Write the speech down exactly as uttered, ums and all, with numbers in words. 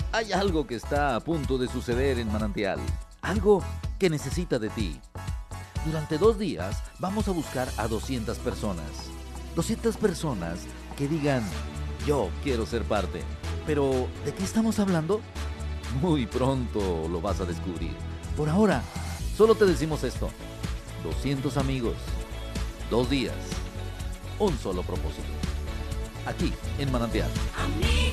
Hay algo que está a punto de suceder en Manantial. Algo que necesita de ti. Durante dos días vamos a buscar a doscientas personas. doscientas personas que digan, yo quiero ser parte. Pero, ¿de qué estamos hablando? Muy pronto lo vas a descubrir. Por ahora, solo te decimos esto. doscientos amigos, dos días, un solo propósito. Aquí, en Manantial.